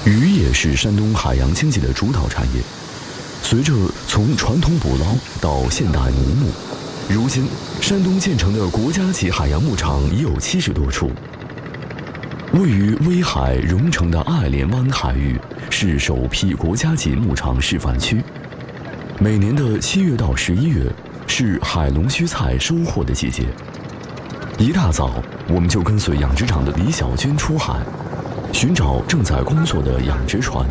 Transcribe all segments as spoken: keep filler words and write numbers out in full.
渔业是山东海洋经济的主导产业。随着从传统捕捞到现代农牧，如今山东建成的国家级海洋牧场已有七十多处。位于威海荣成的爱莲湾海域是首批国家级牧场示范区。每年的七月到十一月是海龙须菜收获的季节。一大早，我们就跟随养殖场的李小军出海，寻找正在工作的养殖船。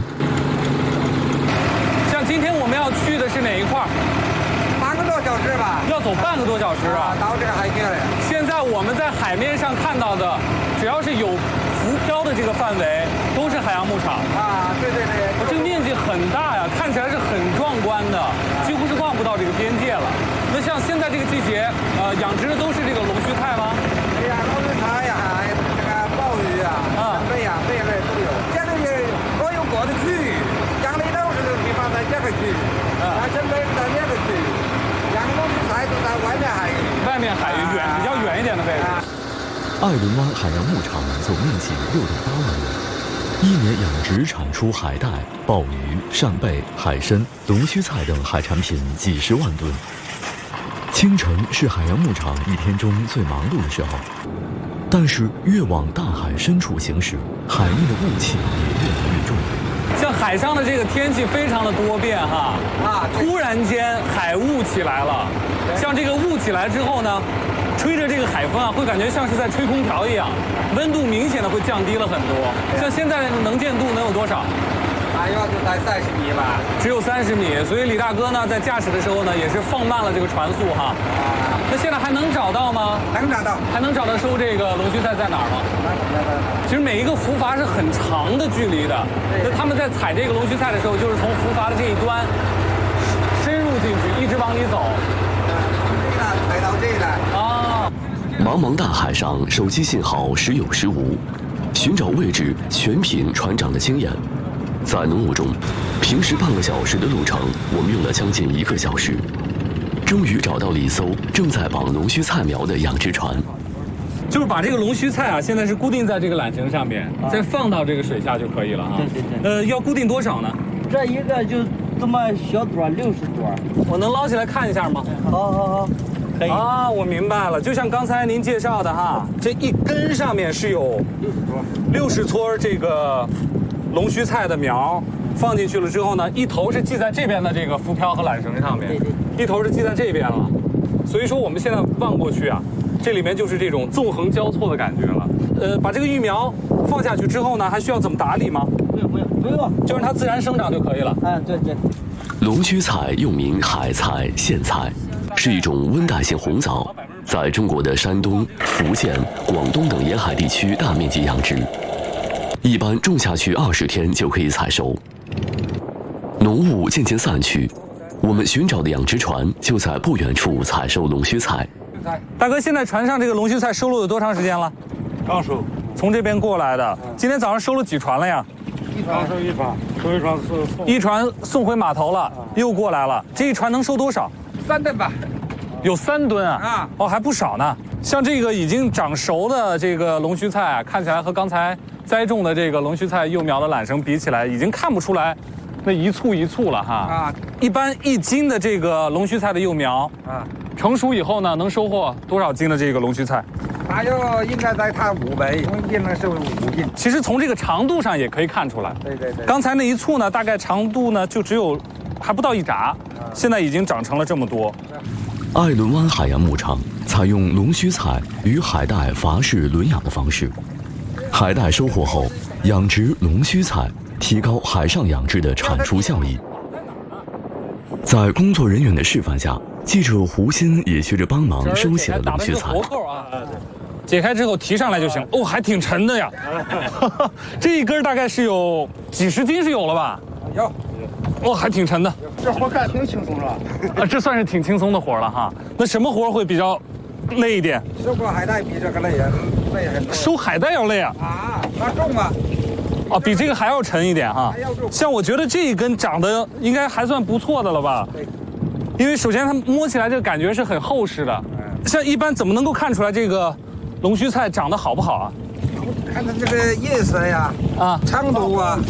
像今天我们要去的是哪一块？ 半个多小时吧。 要走半个多小时啊！ 到这个海边了。 现在我们在海面上看到的，只要是有浮漂的这个范围，都是海洋牧场啊！对对对， 我这个面积很大呀，看起来是很壮观的，几乎是望不到这个边界了。那像现在这个季节，呃，养殖的都是这个龙须菜吗？ 对呀，龙须菜呀，这个鲍鱼啊，啊，贝呀，贝类都有。这个也各有各的区域，养的都是地方在这个区域，啊，准备在这个区域，养龙须菜都在外面海域。 外面海域远，比较远一点的位置。 爱伦湾海洋牧场总面积六点八万亩，一年养殖产出海带、鲍鱼、扇贝、海参、龙须菜等海产品几十万吨。清晨是海洋牧场一天中最忙碌的时候，但是越往大海深处行驶，海面的雾气也越来越重。 像海上的这个天气非常的多变哈，啊，突然间海雾起来了，像这个雾起来之后呢，吹着这个海风啊，会感觉像是在吹空调一样，温度明显的会降低了很多。像现在能见度能有多少？ 大约就在三十米吧， 只有三十米。所以李大哥呢，在驾驶的时候呢，也是放慢了这个船速哈。啊，那现在还能找到吗？ 能找到， 还能找到收这个龙须菜在哪儿吗？其实每一个浮筏是很长的距离的，那他们在采这个龙须菜的时候，就是从浮筏的这一端深入进去，一直往里走。 采到这来啊！ 茫茫大海上，手机信号时有时无，寻找位置全凭船长的经验。在浓雾中，平时半个小时的路程，我们用了将近一个小时，终于找到了一艘正在绑龙须菜苗的养殖船。 就是把这个龙须菜啊，现在是固定在这个缆绳上面，啊、再放到这个水下就可以了啊。 对对对。 呃，要固定多少呢？ 这一个就这么小多，六十多。 我能捞起来看一下吗？ 好好好，可以。 啊，我明白了，就像刚才您介绍的哈，这一根上面是有六十撮， 六十撮这个龙须菜的苗。放进去了之后呢，一头是系在这边的这个浮漂和缆绳上面， 对对， 一头是系在这边了。所以说我们现在望过去啊，这里面就是这种纵横交错的感觉了。呃，把这个育苗放下去之后呢，还需要怎么打理吗？ 不用不用不用， 就让它自然生长就可以了。 嗯，对对。 龙须菜又名海菜、苋菜，是一种温带性红枣，在中国的山东、福建、广东等沿海地区大面积养殖，一般种下去二十天就可以采收。浓雾渐渐散去，我们寻找的养殖船就在不远处采收龙须菜。 大哥，现在船上这个龙须菜收录有多长时间了？ 刚收， 从这边过来的。今天早上收了几船了呀？ 一船收一船，收一船送一船送回码头了，又过来了。这一船能收多少？ 三吨吧。 有三吨啊！ 啊， 哦，还不少呢。像这个已经长熟的这个龙须菜啊，看起来和刚才栽种的这个龙须菜幼苗的缆绳比起来，已经看不出来那一簇一簇了哈。啊，一般一斤的这个龙须菜的幼苗啊，成熟以后呢，能收获多少斤的这个龙须菜？ 大约应该在它五倍，一斤能收五斤。 其实从这个长度上也可以看出来。 对对对。 刚才那一簇呢，大概长度呢就只有还不到一拃，现在已经长成了这么多。 爱伦湾海洋牧场采用龙须菜与海带筏式轮养的方式，海带收获后养殖龙须菜，提高海上养殖的产出效益。在工作人员的示范下，记者胡鑫也学着帮忙收起了龙须菜。 解开之后提上来就行。哦，还挺沉的呀。这一根大概是有几十斤是有了吧？ 有。 哦，还挺沉的。 这活干挺轻松了。 啊，这算是挺轻松的活了哈。那什么活会比较累一点？ 收个海带比这个累呀，累很多。 收海带要累啊？ 啊，那重啊。 哦，比这个还要沉一点哈。 还要重。 像我觉得这一根长得应该还算不错的了吧？ 对。 因为首先它摸起来这个感觉是很厚实的。像一般怎么能够看出来这个龙须菜长得好不好啊？ 看它这个叶色呀，啊，长度啊。